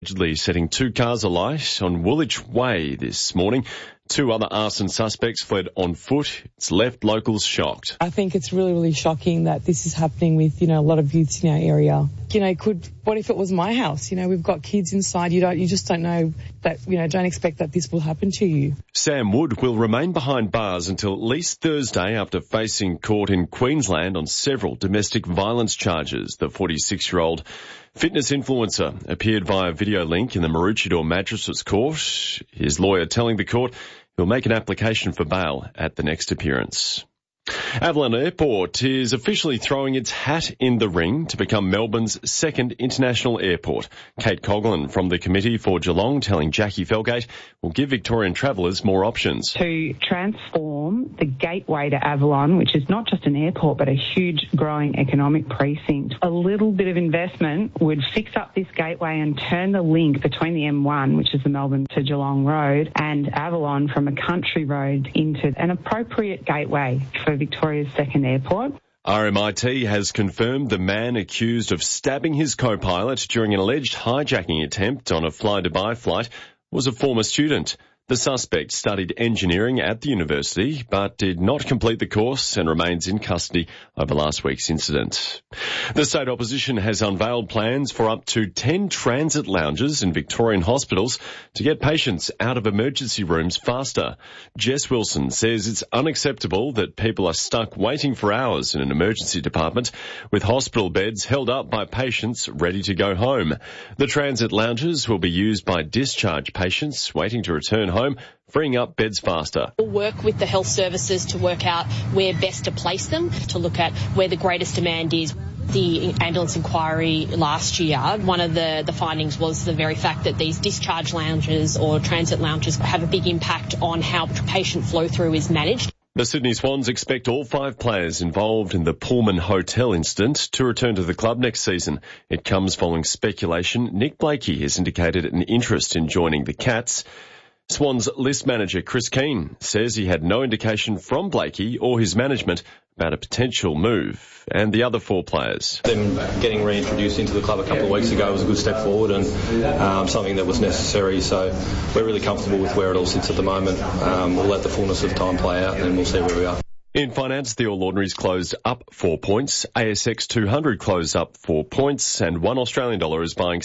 Allegedly setting two cars alight on Woolwich Way this morning. Two other arson suspects fled on foot. It's left locals shocked. I think it's really, really shocking that this is happening with, a lot of youths in our area. What if it was my house? We've got kids inside. You just don't know that, don't expect that this will happen to you. Sam Wood will remain behind bars until at least Thursday after facing court in Queensland on several domestic violence charges. The 46-year-old fitness influencer appeared via video link in the Maroochydore Magistrates Court. His lawyer telling the court he'll make an application for bail at the next appearance. Avalon Airport is officially throwing its hat in the ring to become Melbourne's second international airport. Kate Coughlin from the Committee for Geelong telling Jackie Felgate will give Victorian travellers more options. To transform the gateway to Avalon, which is not just an airport but a huge growing economic precinct, a little bit of investment would fix up this gateway and turn the link between the M1, which is the Melbourne to Geelong road, and Avalon from a country road into an appropriate gateway for Victoria's second airport. RMIT has confirmed the man accused of stabbing his co-pilot during an alleged hijacking attempt on a Fly-Dubai flight was a former student. The suspect studied engineering at the university but did not complete the course and remains in custody over last week's incident. The state opposition has unveiled plans for up to 10 transit lounges in Victorian hospitals to get patients out of emergency rooms faster. Jess Wilson says it's unacceptable that people are stuck waiting for hours in an emergency department with hospital beds held up by patients ready to go home. The transit lounges will be used by discharged patients waiting to return home, freeing up beds faster. We'll work with the health services to work out where best to place them, to look at where the greatest demand is. The ambulance inquiry last year, one of the findings was the very fact that these discharge lounges or transit lounges have a big impact on how patient flow through is managed. The Sydney Swans expect all 5 players involved in the Pullman Hotel incident to return to the club next season. It comes following speculation Nick Blakey has indicated an interest in joining the Cats. Swans list manager Chris Keane says he had no indication from Blakey or his management about a potential move. And the other 4 players. Them getting reintroduced into the club a couple of weeks ago was a good step forward and something that was necessary. So we're really comfortable with where it all sits at the moment. We'll let the fullness of time play out and then we'll see where we are. In finance, the All Ordinaries closed up 4 points. ASX 200 closed up 4 points and $1 Australian is buying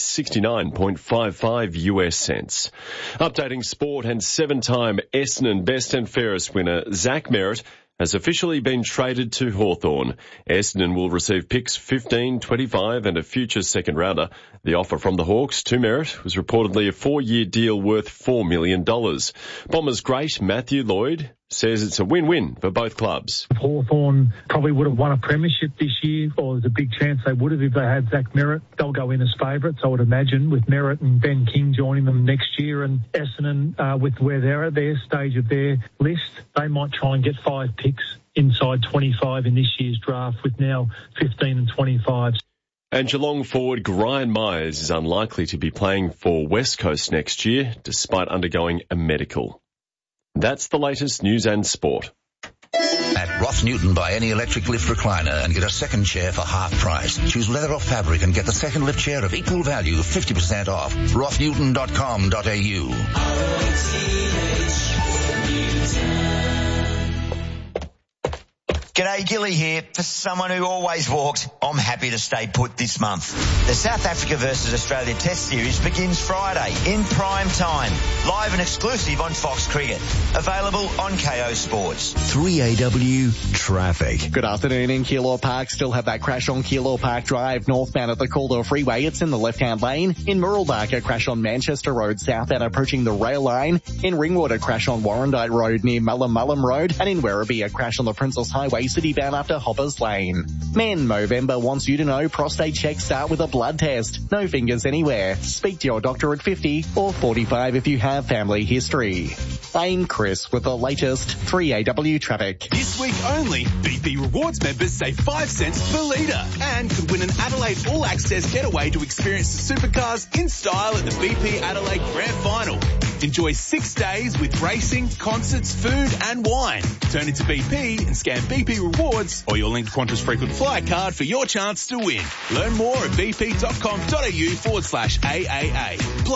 69.55 US cents. Updating sport, and 7-time Essendon Best and Fairest winner Zach Merritt has officially been traded to Hawthorn. Essendon will receive picks 15, 25 and a future second rounder. The offer from the Hawks to Merritt was reportedly a 4-year deal worth $4 million. Bombers great Matthew Lloyd says it's a win-win for both clubs. Hawthorn probably would have won a premiership this year, or there's a big chance they would have if they had Zach Merritt. They'll go in as favourites, I would imagine, with Merritt and Ben King joining them next year. And Essendon, with where they're at their stage of their list, they might try and get 5 picks inside 25 in this year's draft, with now 15 and 25. And Geelong forward Brian Myers is unlikely to be playing for West Coast next year, despite undergoing a medical. That's the latest news and sport. At Ross Newton, buy any electric lift recliner and get a second chair for half price. Choose leather or fabric and get the second lift chair of equal value 50% off. rossnewton.com.au. G'day, Gilly here. For someone who always walks, I'm happy to stay put this month. The South Africa versus Australia Test Series begins Friday in prime time. Live and exclusive on Fox Cricket. Available on KO Sports. 3AW Traffic. Good afternoon. In Keilor Park, still have that crash on Keilor Park Drive northbound at the Calder Freeway. It's in the left-hand lane. In Murrelbark, a crash on Manchester Road southbound approaching the rail line. In Ringwood, a crash on Warrandyte Road near Mullum Road. And in Werribee, a crash on the Princess Highway City bound after Hoppers Lane. Men, Movember wants you to know prostate checks start with a blood test. No fingers anywhere. Speak to your doctor at 50 or 45 if you have family history. I'm Chris with the latest 3AW traffic. This week only, BP Rewards members save 5 cents per litre and could win an Adelaide All Access getaway to experience the supercars in style at the BP Adelaide Grand Final. Enjoy 6 days with racing, concerts, food and wine. Turn into BP and scan BP Rewards or your linked Qantas frequent flyer card for your chance to win. Learn more at bp.com.au/AAA.